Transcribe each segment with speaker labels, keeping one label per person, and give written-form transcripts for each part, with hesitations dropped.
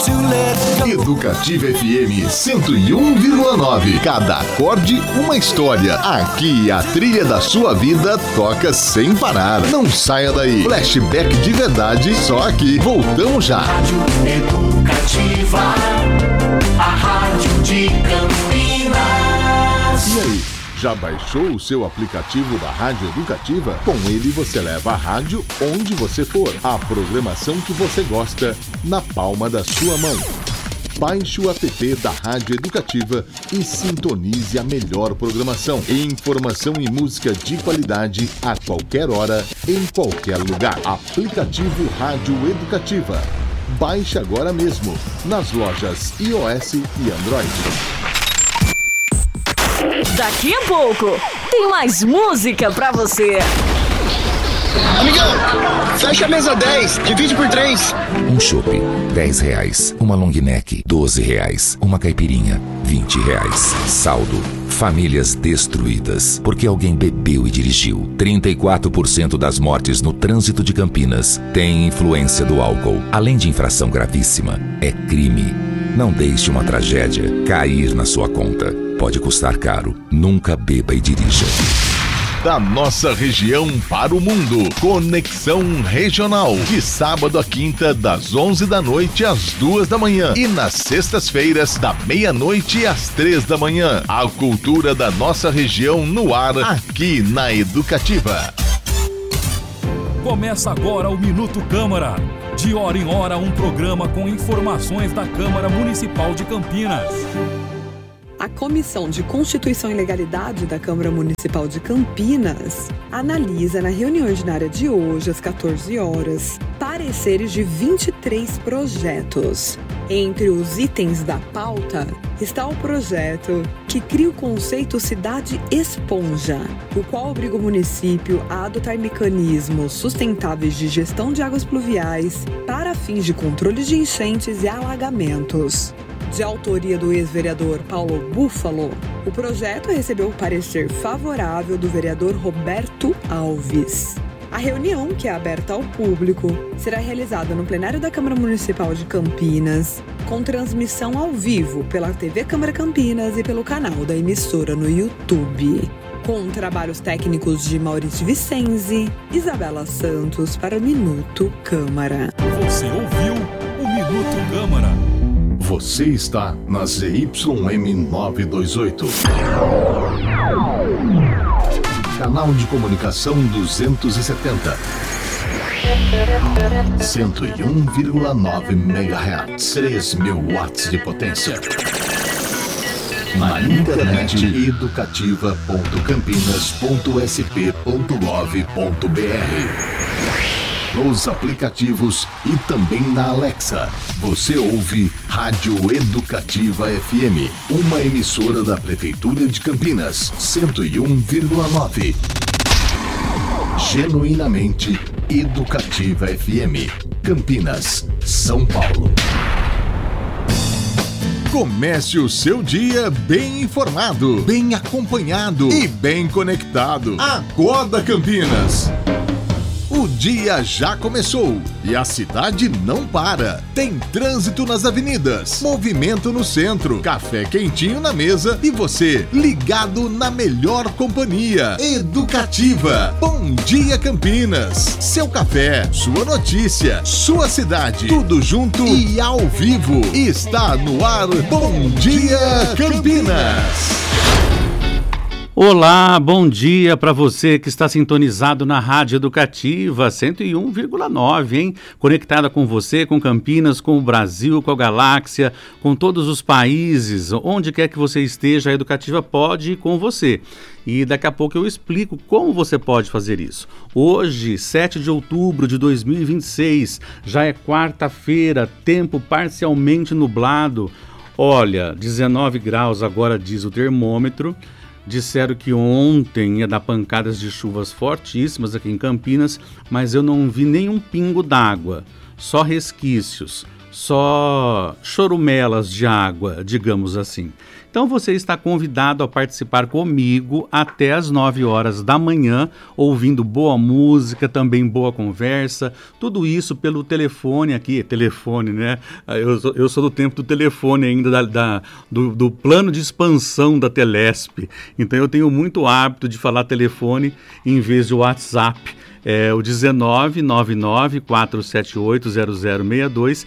Speaker 1: Educativa FM 101,9. Cada acorde, uma história. Aqui a trilha da sua vida toca sem parar. Não saia daí. Flashback de verdade, só aqui. Voltamos já.
Speaker 2: Rádio Educativa, a rádio de Campinas.
Speaker 1: E aí, já baixou o seu aplicativo da Rádio Educativa? Com ele você leva a rádio onde você for. A programação que você gosta na palma da sua mão. Baixe o app da Rádio Educativa e sintonize a melhor programação. Informação e música de qualidade a qualquer hora, em qualquer lugar. Aplicativo Rádio Educativa. Baixe agora mesmo, nas lojas iOS e Android.
Speaker 3: Daqui a pouco, tem mais música pra você.
Speaker 4: Amigão, fecha a mesa 10, divide por 3.
Speaker 5: Um chopp, R$10. Uma long neck, R$12. Uma caipirinha, R$20. Saldo, famílias destruídas, porque alguém bebeu e dirigiu. 34% das mortes no trânsito de Campinas têm influência do álcool. Além de infração gravíssima, é crime. Não deixe uma tragédia cair na sua conta. Pode custar caro. Nunca beba e dirija.
Speaker 1: Da nossa região para o mundo. Conexão Regional. De sábado a quinta, das 11 da noite às 2 da manhã. E nas sextas-feiras, da meia-noite às 3 da manhã. A cultura da nossa região no ar, aqui na Educativa.
Speaker 6: Começa agora o Minuto Câmara. De hora em hora, um programa com informações da Câmara Municipal de Campinas.
Speaker 7: A Comissão de Constituição e Legalidade da Câmara Municipal de Campinas analisa na reunião ordinária de hoje, às 14 horas, pareceres de 23 projetos. Entre os itens da pauta está o projeto que cria o conceito Cidade Esponja, o qual obriga o município a adotar mecanismos sustentáveis de gestão de águas pluviais para fins de controle de enchentes e alagamentos. De autoria do ex-vereador Paulo Búfalo, o projeto recebeu o parecer favorável do vereador Roberto Alves. A reunião, que é aberta ao público, será realizada no plenário da Câmara Municipal de Campinas, com transmissão ao vivo pela TV Câmara Campinas e pelo canal da emissora no YouTube. Com trabalhos técnicos de Maurício Vicenzi, Isabela Santos para o Minuto Câmara.
Speaker 6: Você ouviu o Minuto Câmara.
Speaker 1: Você está na ZYM 928. Canal de comunicação 270. 101,9 MHz. 3.000 watts de potência. Na internet educativa.campinas.sp.gov.br. Nos aplicativos e também na Alexa. Você ouve Rádio Educativa FM, uma emissora da Prefeitura de Campinas, 101,9. Genuinamente Educativa FM, Campinas, São Paulo. Comece o seu dia bem informado, bem acompanhado e bem conectado. Acorda, Campinas! O dia já começou e a cidade não para. Tem trânsito nas avenidas, movimento no centro, café quentinho na mesa e você ligado na melhor companhia. Educativa. Bom dia, Campinas. Seu café, sua notícia, sua cidade. Tudo junto e ao vivo. Está no ar. Bom dia, Campinas.
Speaker 8: Olá, bom dia para você que está sintonizado na Rádio Educativa 101,9, hein? Conectada com você, com Campinas, com o Brasil, com a galáxia, com todos os países, onde quer que você esteja, a Educativa pode ir com você. E daqui a pouco eu explico como você pode fazer isso. Hoje, 7 de outubro de 2026, já é quarta-feira, tempo parcialmente nublado. Olha, 19 graus agora diz o termômetro. Disseram que ontem ia dar pancadas de chuvas fortíssimas aqui em Campinas, mas eu não vi nenhum pingo d'água, só resquícios. só chorumelas de água, digamos assim. Então você está convidado a participar comigo até as 9 horas da manhã, ouvindo boa música, também boa conversa, tudo isso pelo telefone aqui, telefone, né? Eu sou do tempo do telefone ainda, do plano de expansão da Telesp, então eu tenho muito hábito de falar telefone em vez de WhatsApp. É o 1999-478-0062,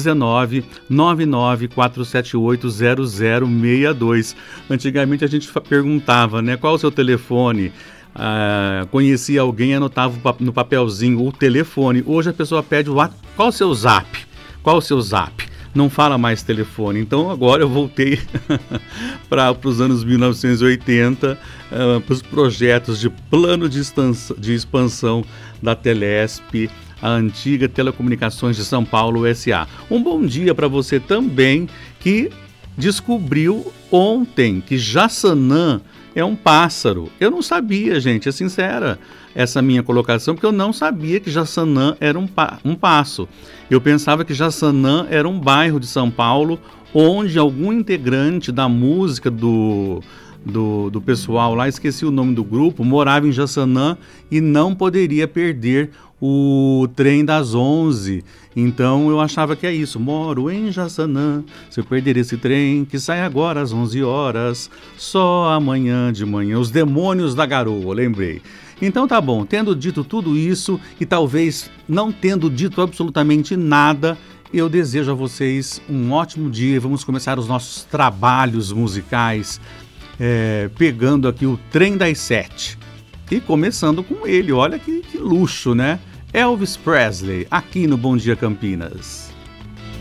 Speaker 8: 1999-478-0062. Antigamente a gente perguntava, né, qual o seu telefone? Conhecia alguém, anotava no papelzinho o telefone. Hoje a pessoa pede qual o seu zap? Qual o seu zap? Não fala mais telefone. Então agora eu voltei para os anos 1980, para os projetos de plano de expansão da Telesp, a antiga Telecomunicações de São Paulo S.A. Um bom dia para você também que descobriu ontem que Jaçanã é um pássaro. Eu não sabia, gente, é sincera essa minha colocação, porque eu não sabia que Jaçanã era um passo. Eu pensava que Jaçanã era um bairro de São Paulo onde algum integrante da música do pessoal lá, esqueci o nome do grupo, morava em Jaçanã e não poderia perder o trem das 11. Então eu achava que é isso, moro em Jaçanã, se eu perder esse trem que sai agora às 11 horas, só amanhã de manhã, os demônios da garoa, lembrei. Então tá bom, tendo dito tudo isso e talvez não tendo dito absolutamente nada, eu desejo a vocês um ótimo dia. Vamos começar os nossos trabalhos musicais, pegando aqui o Trem das 7 e começando com ele, olha que luxo, né? Elvis Presley, aqui no Bom Dia Campinas.